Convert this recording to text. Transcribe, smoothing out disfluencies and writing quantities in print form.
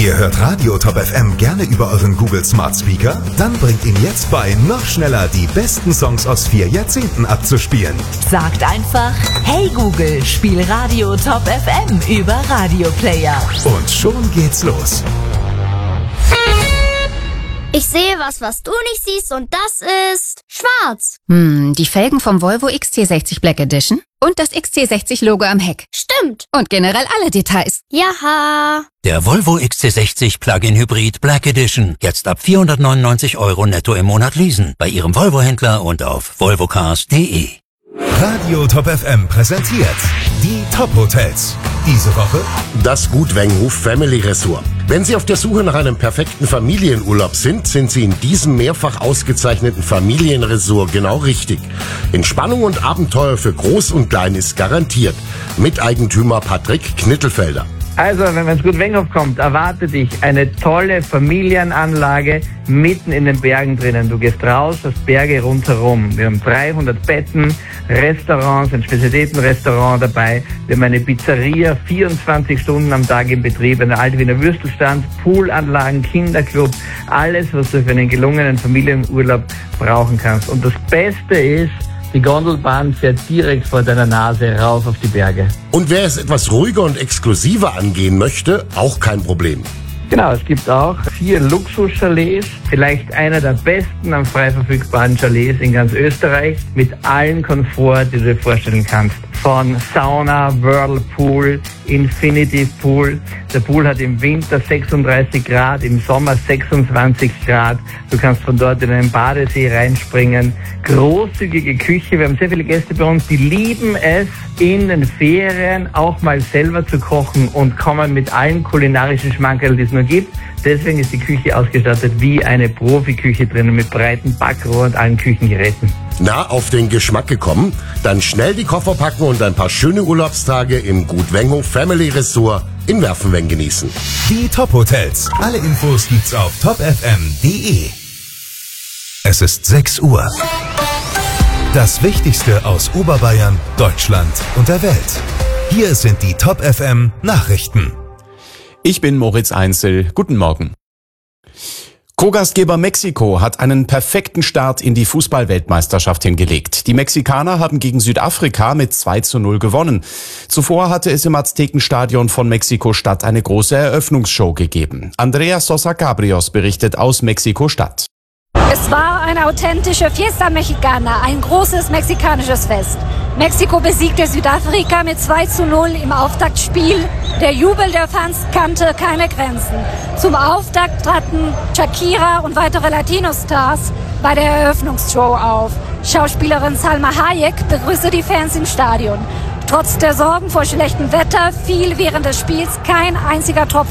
Ihr hört Radio Top FM gerne über euren Google Smart Speaker? Dann bringt ihn jetzt bei, noch schneller die besten Songs aus 4 Jahrzehnten abzuspielen. Sagt einfach, hey Google, spiel Radio Top FM über Radio Player. Und schon geht's los. Ich sehe was du nicht siehst, und das ist schwarz. Die Felgen vom Volvo XC60 Black Edition und das XC60-Logo am Heck. Stimmt. Und generell alle Details. Jaha. Der Volvo XC60 Plug-in Hybrid Black Edition. Jetzt ab 499 € netto im Monat leasen. Bei Ihrem Volvo-Händler und auf volvocars.de. Radio Top FM präsentiert die Top-Hotels. Diese Woche das Gut Wengenhof Family Resort. Wenn Sie auf der Suche nach einem perfekten Familienurlaub sind Sie in diesem mehrfach ausgezeichneten Familienresort genau richtig. Entspannung und Abenteuer für Groß und Klein ist garantiert. Miteigentümer Patrick Knittelfelder. Also, wenn man ins Gut Wengenhof kommt, erwartet dich eine tolle Familienanlage mitten in den Bergen drinnen. Du gehst raus, hast Berge rundherum. Wir haben 300 Betten, Restaurants, ein Spezialitätenrestaurant dabei. Wir haben eine Pizzeria, 24 Stunden am Tag in Betrieb, eine alte Wiener Würstelstand, Poolanlagen, Kinderclub, alles, was du für einen gelungenen Familienurlaub brauchen kannst. Und das Beste ist, die Gondelbahn fährt direkt vor deiner Nase rauf auf die Berge. Und wer es etwas ruhiger und exklusiver angehen möchte, auch kein Problem. Genau, es gibt auch 4 Luxus-Chalets, vielleicht einer der besten am frei verfügbaren Chalets in ganz Österreich, mit allen Komfort, die du dir vorstellen kannst. Von Sauna, Whirlpool, Infinity Pool. Der Pool hat im Winter 36 Grad, im Sommer 26 Grad. Du kannst von dort in einen Badesee reinspringen. Großzügige Küche. Wir haben sehr viele Gäste bei uns, die lieben es, in den Ferien auch mal selber zu kochen und kommen mit allen kulinarischen Schmankerl, die es nur gibt. Deswegen ist die Küche ausgestattet wie eine Profiküche drinnen mit breiten Backrohr und allen Küchengeräten. Na, auf den Geschmack gekommen? Dann schnell die Koffer packen und ein paar schöne Urlaubstage im Gut Wengenhof Family Resort in Werfenwengen genießen. die Top-Hotels. Alle Infos gibt's auf topfm.de. Es ist 6 Uhr. Das Wichtigste aus Oberbayern, Deutschland und der Welt. Hier sind die Top FM Nachrichten. Ich bin Moritz Einzel. Guten Morgen. Co-Gastgeber Mexiko hat einen perfekten Start in die Fußball-Weltmeisterschaft hingelegt. Die Mexikaner haben gegen Südafrika mit 2:0 gewonnen. Zuvor hatte es im Aztekenstadion von Mexiko-Stadt eine große Eröffnungsshow gegeben. Andrea Sosa Cabrios berichtet aus Mexiko-Stadt. Es war eine authentische Fiesta Mexicana, ein großes mexikanisches Fest. Mexiko besiegte Südafrika mit 2:0 im Auftaktspiel. Der Jubel der Fans kannte keine Grenzen. Zum Auftakt traten Shakira und weitere Latino-Stars bei der Eröffnungsshow auf. Schauspielerin Salma Hayek begrüßte die Fans im Stadion. Trotz der Sorgen vor schlechtem Wetter fiel während des Spiels kein einziger Tropfen